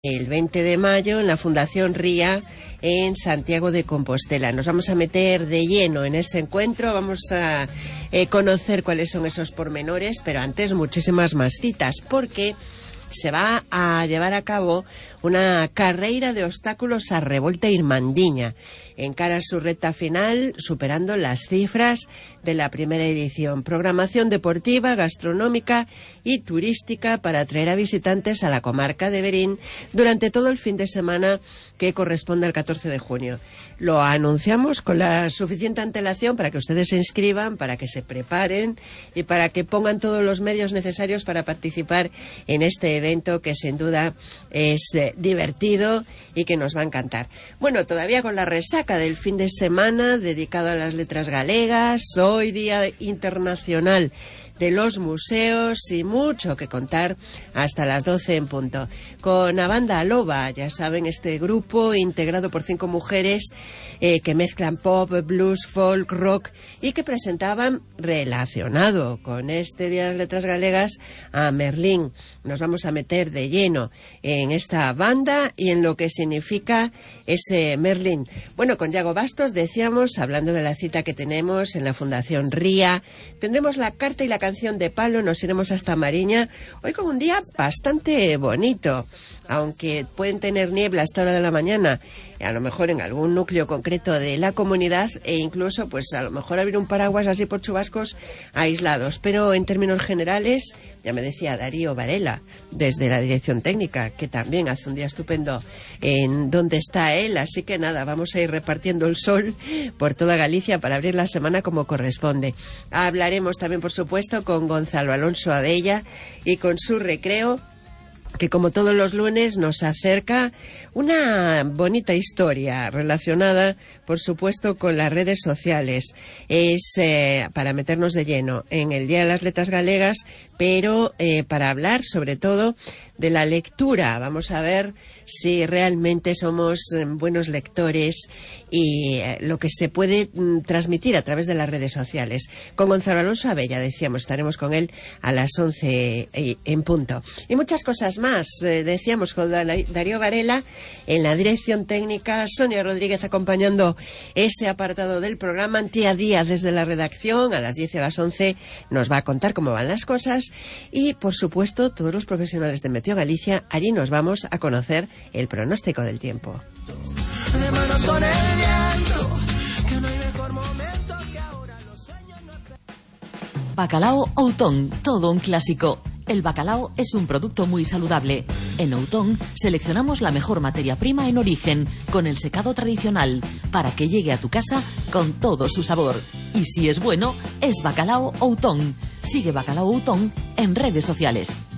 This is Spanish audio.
El 20 de mayo en la Fundación RIA en Santiago de Compostela. Nos vamos a meter de lleno en ese encuentro, vamos a conocer cuáles son esos pormenores, pero antes muchísimas más citas, porque se va a llevar a cabo una carreira de obstáculos a Revolta Irmandiña. Encara su recta final superando las cifras de la primera edición. Programación deportiva, gastronómica y turística para atraer a visitantes a la comarca de Verín durante todo el fin de semana que corresponde al 14 de junio. Lo anunciamos con la suficiente antelación para que ustedes se inscriban, para que se preparen y para que pongan todos los medios necesarios para participar en este evento que sin duda es divertido y que nos va a encantar. Bueno, todavía con la resaca del fin de semana dedicado a las letras galegas, hoy Día Internacional de los Museos y mucho que contar hasta las 12 en punto. Con a Banda Loba, ya saben, este grupo integrado por 5 mujeres que mezclan pop, blues, folk, rock y que presentaban relacionado con este Día de las Letras Galegas a Merlín. Nos vamos a meter de lleno en esta banda y en lo que significa ese Merlín. Bueno, con Yago Bastos decíamos, hablando de la cita que tenemos en la Fundación RIA, tendremos la carta y la canción de palo, nos iremos hasta Mariña, hoy con un día bastante bonito, aunque pueden tener niebla a esta hora de la mañana, a lo mejor en algún núcleo concreto de la comunidad, e incluso pues a lo mejor abrir un paraguas así por chubascos aislados, pero en términos generales, ya me decía Darío Varela desde la dirección técnica, que también hace un día estupendo en donde está él, así que nada, vamos a ir repartiendo el sol por toda Galicia para abrir la semana como corresponde. Hablaremos también, por supuesto, con Gonzalo Alonso Abella y con su recreo, que como todos los lunes nos acerca una bonita historia relacionada, por supuesto, con las redes sociales. Es para meternos de lleno en el Día de las Letras Galegas, pero para hablar sobre todo de la lectura. Vamos a ver si realmente somos buenos lectores y lo que se puede transmitir a través de las redes sociales. Con Gonzalo Alonso Abella, decíamos, estaremos con él a las 11 en punto. Y muchas cosas más, decíamos, con Darío Varela en la dirección técnica, Sonia Rodríguez acompañando ese apartado del programa, Antía Díaz desde la redacción, a las 10 y a las 11 nos va a contar cómo van las cosas y, por supuesto, todos los profesionales de Meteo Galicia, allí nos vamos a conocer el pronóstico del tiempo. Bacalao Outón, todo un clásico. El bacalao es un producto muy saludable. En Outón seleccionamos la mejor materia prima en origen, con el secado tradicional, para que llegue a tu casa con todo su sabor. Y si es bueno, es Bacalao Outón. Sigue Bacalao Outón en redes sociales.